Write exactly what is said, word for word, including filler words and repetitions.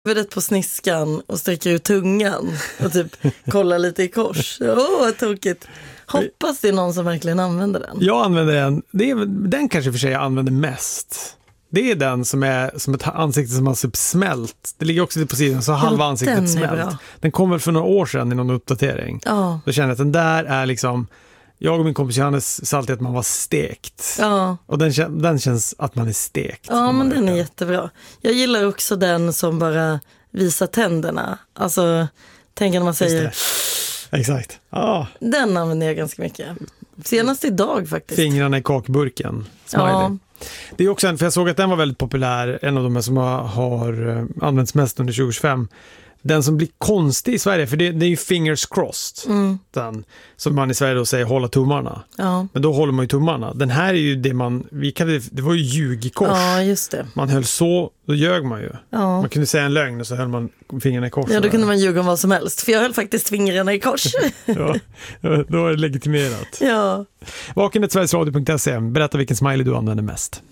huvudet på sniskan och sträcker ut tungan och typ kollar lite i kors. Åh, oh, vad tokigt. Hoppas det är någon som verkligen använder den. Jag använder den. Det är, den kanske för sig jag använder mest. Det är den som är som ett ansikte som har typ smält. Det ligger också på sidan så halva ansiktet den smält. Den kom väl för några år sedan i någon uppdatering. Ja. Då känner jag att den där är liksom... Jag och min kompis Johannes sa alltid att man var stekt. Ja. Och den, den känns att man är stekt. Ja, men den är jättebra. Jag gillar också den som bara visar tänderna. Alltså, tänk när man säger... Exakt. Ah. Den använder jag ganska mycket. Senast idag faktiskt. Fingrarna i kakburken. Smiley. Ja. Det är också en, för jag såg att den var väldigt populär. En av de som har, har använts mest under tjugo tjugofem. Den som blir konstig i Sverige, för det, det är ju fingers crossed. Mm. Den, som man i Sverige då säger hålla tummarna. Ja. Men då håller man ju tummarna. Den här är ju det man, vi kallade, det var ju ljugkors. Ja, just det. Man höll så, då ljög man ju. Ja. Man kunde säga en lögn och så höll man fingrarna i kors. Ja, då kunde man ljuga om vad som helst. För jag höll faktiskt fingrarna i kors. Ja, då är det legitimerat. Ja. Vaken ett sverigesradio punkt se. Berätta vilken smiley du använder mest.